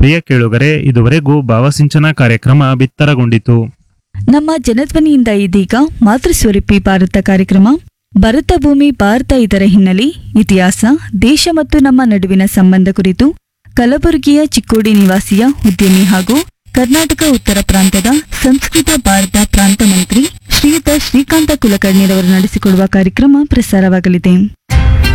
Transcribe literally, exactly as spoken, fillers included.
ಪ್ರಿಯ ಕೇಳುಗರೆ, ಇದುವರೆಗೂ ಭಾವಸಿಂಚನ ಕಾರ್ಯಕ್ರಮ ಬಿತ್ತರಗೊಂಡಿತು. ನಮ್ಮ ಜನಧ್ವನಿಯಿಂದ ಇದೀಗ ಮಾತೃಸ್ವರೂಪಿ ಭಾರತ ಕಾರ್ಯಕ್ರಮ. ಭರತ ಭೂಮಿ ಭಾರತ, ಇದರ ಹಿನ್ನೆಲೆ, ಇತಿಹಾಸ, ದೇಶ ಮತ್ತು ನಮ್ಮ ನಡುವಿನ ಸಂಬಂಧ ಕುರಿತು ಕಲಬುರಗಿಯ ಚಿಕ್ಕೋಡಿ ನಿವಾಸಿಯ ಉದ್ಯಮಿ ಹಾಗೂ ಕರ್ನಾಟಕ ಉತ್ತರ ಪ್ರಾಂತದ ಸಂಸ್ಕೃತ ಭಾರತ ಪ್ರಾಂತ ಮಂತ್ರಿ ಶ್ರೀಯುತ ಶ್ರೀಕಾಂತ ಕುಲಕರ್ಣಿರವರು ನಡೆಸಿಕೊಡುವ ಕಾರ್ಯಕ್ರಮ ಪ್ರಸಾರವಾಗಲಿದೆ.